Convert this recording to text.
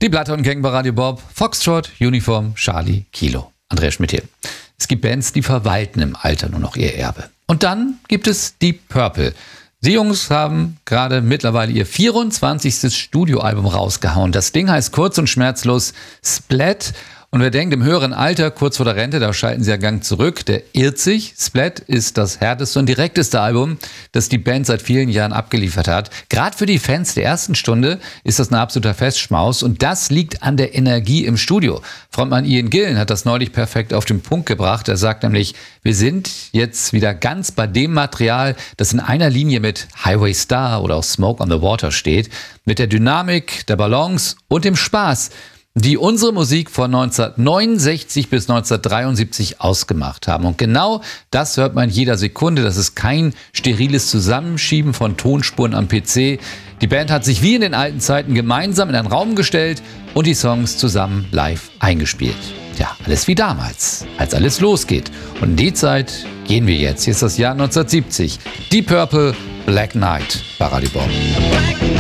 Die Bloodhound-Gang bei Radio Bob, Foxtrot, Uniform, Charlie, Kilo. Andreas Schmidt hier. Es gibt Bands, die verwalten im Alter nur noch ihr Erbe. Und dann gibt es Deep Purple. Die Jungs haben gerade mittlerweile ihr 24. Studioalbum rausgehauen. Das Ding heißt kurz und schmerzlos Splat. Und wer denkt, im höheren Alter, kurz vor der Rente, da schalten sie ja Gang zurück, der irrt sich. Splat ist das härteste und direkteste Album, das die Band seit vielen Jahren abgeliefert hat. Gerade für die Fans der ersten Stunde ist das ein absoluter Festschmaus und das liegt an der Energie im Studio. Frontmann Ian Gillan hat das neulich perfekt auf den Punkt gebracht. Er sagt nämlich, wir sind jetzt wieder ganz bei dem Material, das in einer Linie mit Highway Star oder auch Smoke on the Water steht, mit der Dynamik, der Balance und dem Spaß, die unsere Musik von 1969 bis 1973 ausgemacht haben. Und genau das hört man in jeder Sekunde. Das ist kein steriles Zusammenschieben von Tonspuren am PC. Die Band hat sich wie in den alten Zeiten gemeinsam in einen Raum gestellt und die Songs zusammen live eingespielt. Ja, alles wie damals, als alles losgeht. Und in die Zeit gehen wir jetzt. Hier ist das Jahr 1970. Deep Purple, Black Knight bei Radio Bob.